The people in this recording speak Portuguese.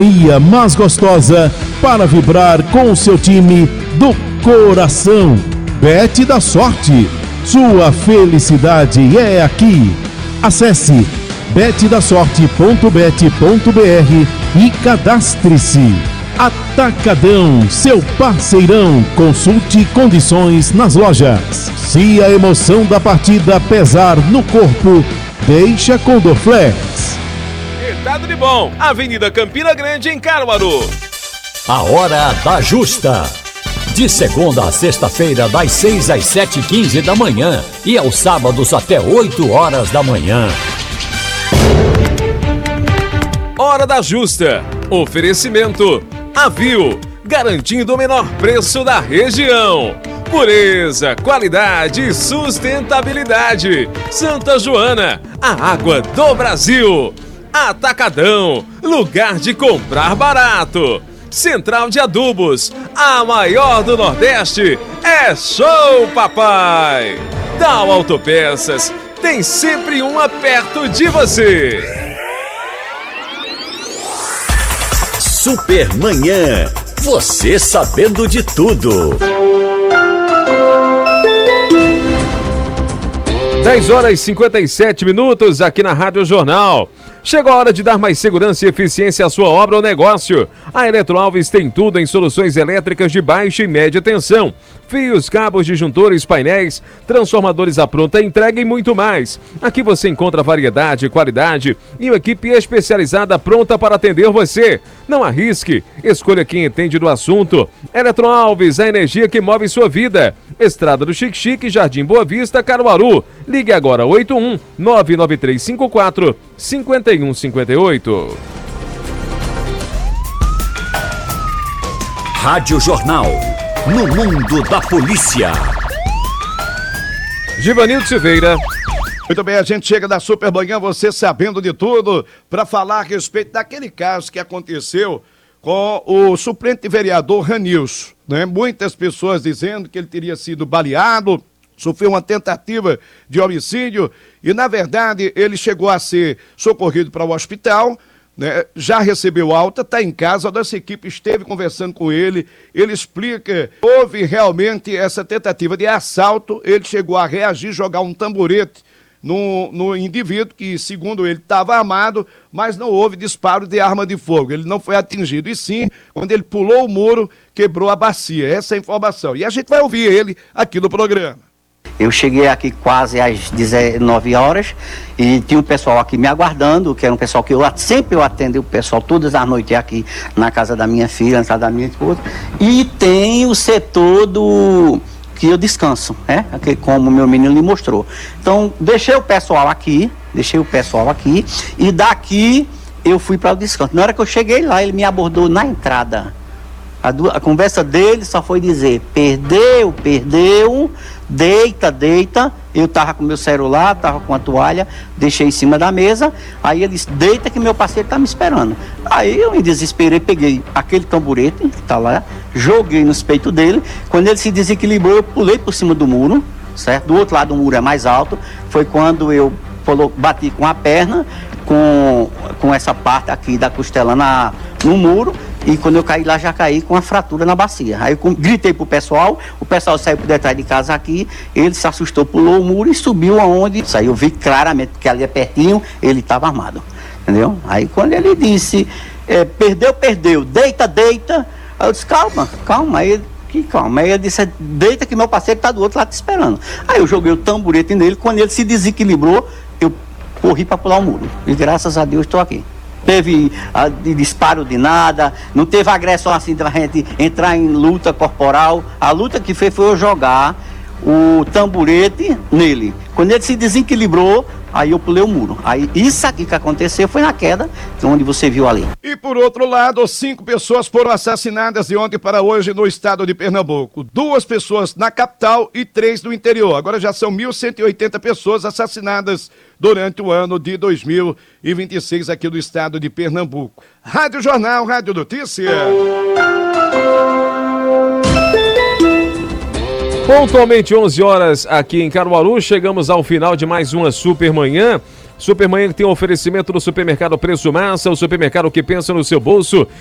E a mais gostosa para vibrar com o seu time do coração. Bet da Sorte. Sua felicidade é aqui. Acesse betdasorte.bet.br e cadastre-se. Atacadão, seu parceirão. Consulte condições nas lojas. Se a emoção da partida pesar no corpo, deixa com Dorflex. Estado de Bom, Avenida Campina Grande, em Caruaru. A Hora da Justa. De segunda a sexta-feira, das 6 às 7h15 da manhã e aos sábados até 8 horas da manhã. Hora da Justa. Oferecimento Avil, garantindo o menor preço da região. Pureza, qualidade e sustentabilidade. Santa Joana, a água do Brasil. Atacadão, lugar de comprar barato. Central de Adubos, a maior do Nordeste. É show, papai! Dal Autopeças, tem sempre uma perto de você. Supermanhã, você sabendo de tudo. 10h57 aqui na Rádio Jornal. Chegou a hora de dar mais segurança e eficiência à sua obra ou negócio. A Eletroalves tem tudo em soluções elétricas de baixa e média tensão. Fios, cabos, disjuntores, painéis, transformadores à pronta entrega e muito mais. Aqui você encontra variedade, qualidade e uma equipe especializada pronta para atender você. Não arrisque, escolha quem entende do assunto. Eletroalves, a energia que move sua vida. Estrada do Xique-Xique, Jardim Boa Vista, Caruaru. Ligue agora 81-99354-5158. Rádio Jornal, no mundo da polícia. Givanildo Silveira. Muito bem, a gente chega da Supermanhã, você sabendo de tudo, para falar a respeito daquele caso que aconteceu com o suplente vereador Ranilson, né? Muitas pessoas dizendo que ele teria sido baleado, sofreu uma tentativa de homicídio e, na verdade, ele chegou a ser socorrido para o hospital, né? Já recebeu alta, está em casa, a nossa equipe esteve conversando com ele, ele explica, houve realmente essa tentativa de assalto, ele chegou a reagir, jogar um tamborete no indivíduo que, segundo ele, estava armado, mas não houve disparo de arma de fogo, ele não foi atingido, e sim, quando ele pulou o muro, quebrou a bacia, essa é a informação, e a gente vai ouvir ele aqui no programa. Eu cheguei aqui quase às 19 horas e tinha um pessoal aqui me aguardando, que era um pessoal que eu sempre atendo o pessoal todas as noites aqui na casa da minha filha, na casa da minha esposa, e tem o setor do que eu descanso, né? Aqui, como o meu menino me mostrou. Então, deixei o pessoal aqui e daqui eu fui para o descanso. Na hora que eu cheguei lá, ele me abordou na entrada. A conversa dele só foi dizer: perdeu, deita. Eu tava com meu celular, tava com a toalha, deixei em cima da mesa. Aí ele disse: deita que meu parceiro tá me esperando. Aí eu me desesperei, peguei aquele tamborete que tá lá, joguei nos peitos dele. Quando ele se desequilibrou, eu pulei por cima do muro, certo? Do outro lado do muro é mais alto. Foi quando eu bati com a perna, com essa parte aqui da costela no muro. E quando eu caí lá, já caí com a fratura na bacia. Aí eu gritei pro pessoal, o pessoal saiu por detrás de casa aqui, ele se assustou, pulou o muro e subiu aonde. Aí eu vi claramente, porque ali é pertinho, ele estava armado, entendeu? Aí quando ele disse, perdeu, deita. Aí eu disse, calma. Aí ele disse, deita que meu parceiro está do outro lado te esperando. Aí eu joguei o tamborete nele, quando ele se desequilibrou, eu corri para pular o muro. E graças a Deus estou aqui. Teve disparo de nada, não teve agressão assim da gente entrar em luta corporal. A luta que fez foi eu jogar o tamborete nele. Quando ele se desequilibrou, aí eu pulei o muro. Aí isso aqui que aconteceu foi na queda, onde você viu ali. E por outro lado, 5 pessoas foram assassinadas de ontem para hoje no estado de Pernambuco. 2 pessoas na capital e 3 no interior. Agora já são 1.180 pessoas assassinadas durante o ano de 2026 aqui no estado de Pernambuco. Rádio Jornal, Rádio Notícia. Pontualmente 11 horas aqui em Caruaru, chegamos ao final de mais uma Supermanhã. Supermanhã que tem um oferecimento do Supermercado Preço Massa, o supermercado que pensa no seu bolso.